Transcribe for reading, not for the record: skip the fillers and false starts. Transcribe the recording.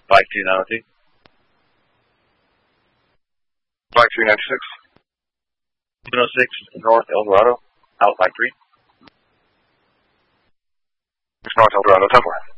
5292. Flight 296. 206 North Eldorado, out by 3. North Eldorado, 10-4.